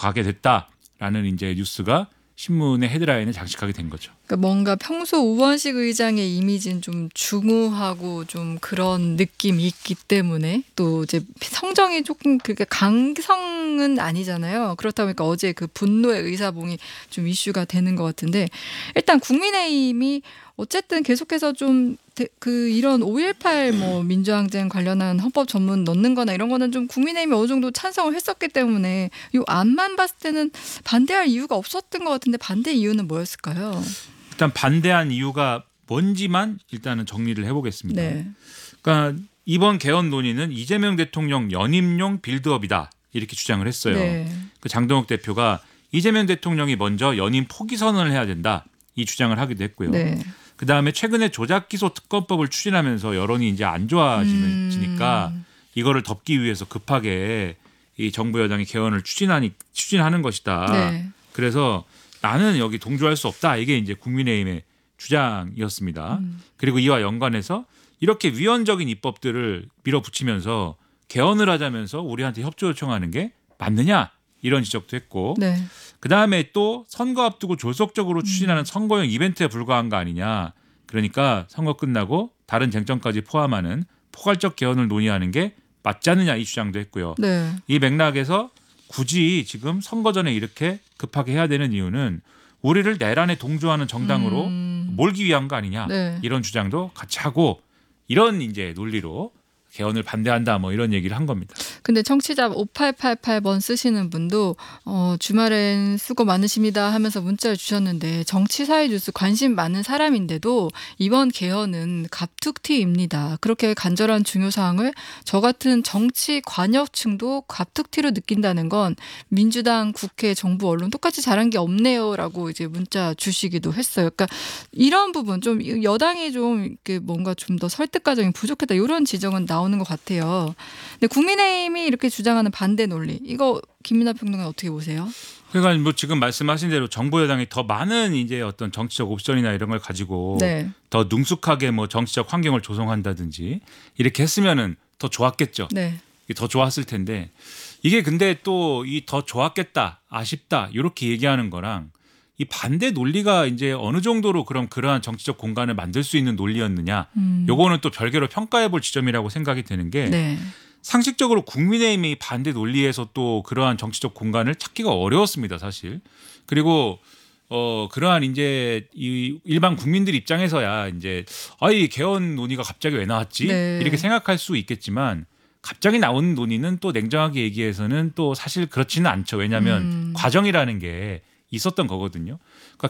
가게 됐다라는 이제 뉴스가 신문의 헤드라인을 장식하게 된 거죠. 그러니까 뭔가 평소 우원식 의장의 이미지는 좀 중후하고 좀 그런 느낌이 있기 때문에 또 이제 성정이 조금 그렇게 강성은 아니잖아요. 그렇다 보니까 어제 그 분노의 의사봉이 좀 이슈가 되는 것 같은데 일단 국민의힘이 어쨌든 계속해서 좀 그 이런 5.18 뭐 민주항쟁 관련한 헌법 전문 넣는 거나 이런 거는 좀 국민의힘이 어느 정도 찬성을 했었기 때문에 이 안만 봤을 때는 반대할 이유가 없었던 것 같은데 반대 이유는 뭐였을까요? 일단 반대한 이유가 뭔지만 일단은 정리를 해보겠습니다. 네. 그러니까 이번 개헌 논의는 이재명 대통령 연임용 빌드업이다 이렇게 주장을 했어요. 네. 그 장동욱 대표가 이재명 대통령이 먼저 연임 포기 선언을 해야 된다 이 주장을 하기도 했고요. 네. 그다음에 최근에 조작기소 특검법을 추진하면서 여론이 이제 안 좋아지니까 이거를 덮기 위해서 급하게 이 정부 여당이 개헌을 추진하는 것이다. 네. 그래서 나는 여기 동조할 수 없다. 이게 이제 국민의힘의 주장이었습니다. 그리고 이와 연관해서 이렇게 위헌적인 입법들을 밀어붙이면서 개헌을 하자면서 우리한테 협조 요청하는 게 맞느냐 이런 지적도 했고 네. 그다음에 또 선거 앞두고 졸속적으로 추진하는 선거용 이벤트에 불과한 거 아니냐. 그러니까 선거 끝나고 다른 쟁점까지 포함하는 포괄적 개헌을 논의하는 게 맞지 않느냐 이 주장도 했고요. 네. 이 맥락에서 굳이 지금 선거 전에 이렇게 급하게 해야 되는 이유는 우리를 내란에 동조하는 정당으로 몰기 위한 거 아니냐. 네. 이런 주장도 같이 하고 이런 이제 논리로 개헌을 반대한다 뭐 이런 얘기를 한 겁니다. 근데 청취자 5888번 쓰시는 분도 주말엔 수고 많으십니다 하면서 문자를 주셨는데 정치사회 뉴스 관심 많은 사람인데도 이번 개헌은 갑툭튀입니다. 그렇게 간절한 중요사항을 저 같은 정치 관여층도 갑툭튀로 느낀다는 건 민주당, 국회, 정부, 언론 똑같이 잘한 게 없네요라고 이제 문자 주시기도 했어요. 그러니까 이런 부분 좀 여당이 좀 이렇게 뭔가 좀 더 설득 과정이 부족했다 이런 지적은 나오는 것 같아요. 근데 국민의힘이 이렇게 주장하는 반대 논리 이거 김민하 평론가 어떻게 보세요? 그러니까 뭐 지금 말씀하신 대로 정부 여당이 더 많은 이제 어떤 정치적 옵션이나 이런 걸 가지고 네. 더 능숙하게 뭐 정치적 환경을 조성한다든지 이렇게 했으면은 더 좋았겠죠. 네. 더 좋았을 텐데 이게 근데 또 이 더 좋았겠다, 아쉽다 이렇게 얘기하는 거랑 이 반대 논리가 이제 어느 정도로 그럼 그러한 정치적 공간을 만들 수 있는 논리였느냐. 요거는 또 별개로 평가해 볼 지점이라고 생각이 되는 게 네. 상식적으로 국민의힘이 반대 논리에서 또 그러한 정치적 공간을 찾기가 어려웠습니다, 사실. 그리고 그러한 이제 이 일반 국민들 입장에서야 이제 이 개헌 논의가 갑자기 왜 나왔지? 네. 이렇게 생각할 수 있겠지만 갑자기 나온 논의는 또 냉정하게 얘기해서는 또 사실 그렇지는 않죠. 왜냐하면 과정이라는 게 있었던 거거든요. 그러니까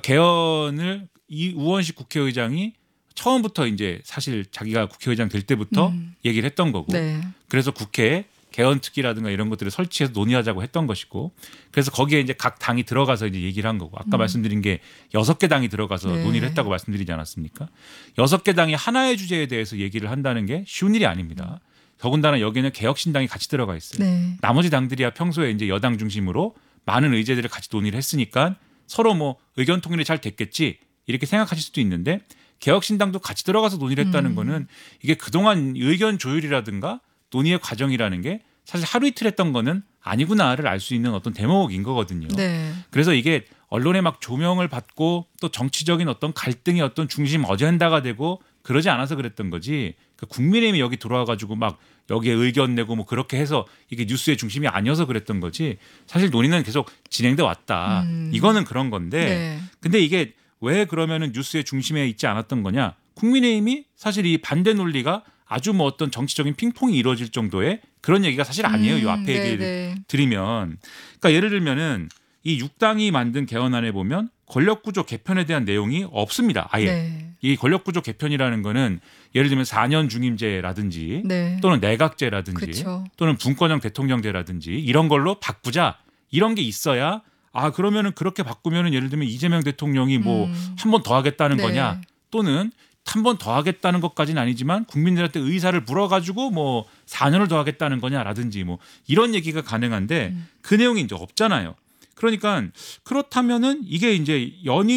개헌을 이 우원식 국회의장이 처음부터 이제 사실 자기가 국회의장 될 때부터 얘기를 했던 거고 네. 그래서 국회에 개헌 특위라든가 이런 것들을 설치해서 논의하자고 했던 것이고 그래서 거기에 이제 각 당이 들어가서 이제 얘기를 한 거고 아까 말씀드린 게 6개 당이 들어가서 네. 논의를 했다고 말씀드리지 않았습니까? 6개 당이 하나의 주제에 대해서 얘기를 한다는 게 쉬운 일이 아닙니다. 더군다나 여기는 개혁신당이 같이 들어가 있어요. 네. 나머지 당들이야 평소에 이제 여당 중심으로 많은 의제들을 같이 논의를 했으니까 서로 뭐 의견 통일이 잘 됐겠지 이렇게 생각하실 수도 있는데 개혁신당도 같이 들어가서 논의를 했다는 거는 이게 그동안 의견 조율이라든가 논의의 과정이라는 게 사실 하루 이틀 했던 거는 아니구나를 알 수 있는 어떤 대목인 거거든요. 네. 그래서 이게 언론에 막 조명을 받고 또 정치적인 어떤 갈등의 어떤 중심 어젠다가 되고 그러지 않아서 그랬던 거지. 그 국민의힘이 여기 들어와가지고 막 여기에 의견 내고 뭐 그렇게 해서 이게 뉴스의 중심이 아니어서 그랬던 거지. 사실 논의는 계속 진행돼 왔다. 이거는 그런 건데. 네. 근데 이게 왜 그러면은 뉴스의 중심에 있지 않았던 거냐? 국민의힘이 사실 이 반대 논리가 아주 뭐 어떤 정치적인 핑퐁이 이루어질 정도의 그런 얘기가 사실 아니에요. 이 앞에 얘기를 네. 드리면. 그러니까 예를 들면은 이 6당이 만든 개헌안에 보면 권력구조 개편에 대한 내용이 없습니다. 아예. 네. 이 권력구조 개편이라는 거는 예를 들면 4년 중임제라든지 네. 또는 내각제라든지 그쵸. 또는 분권형 대통령제라든지 이런 걸로 바꾸자 이런 게 있어야 그러면은 그렇게 바꾸면은 예를 들면 이재명 대통령이 뭐 한 번 더 하겠다는 네. 거냐 또는 한 번 더 하겠다는 것까지는 아니지만 국민들한테 의사를 물어가지고 뭐 4년을 더 하겠다는 거냐라든지 뭐 이런 얘기가 가능한데 그 내용이 이제 없잖아요. 그러니까 그렇다면은 이게 이제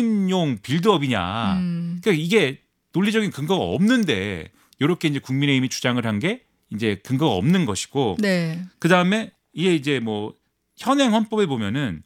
연임용 빌드업이냐. 그러니까 이게 논리적인 근거가 없는데 이렇게 이제 국민의힘이 주장을 한 게 이제 근거가 없는 것이고 네. 그다음에 이게 이제 뭐 현행 헌법에 보면은